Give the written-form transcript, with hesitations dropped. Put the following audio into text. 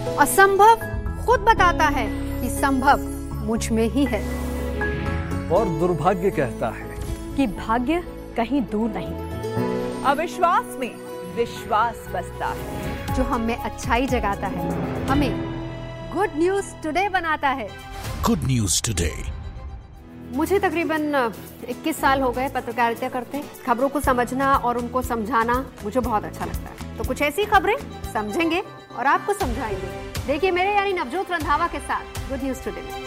असंभव खुद बताता है कि संभव मुझ में ही है। और दुर्भाग्य कहता है कि भाग्य कहीं दूर नहीं। अविश्वास में विश्वास बसता है। जो हम में अच्छाई जगाता है, हमें गुड न्यूज टुडे बनाता है। Good news today. मुझे तकरीबन 21 साल हो गए पत्रकारिता करते। खबरों को समझना और उनको समझाना मुझे बहुत अच्छा लगता है। तो कुछ ऐसी खबरें समझेंगे और आपको समझाएंगे। देखिए मेरे यानी नवजोत रंधावा के साथ गुड न्यूज टुडे।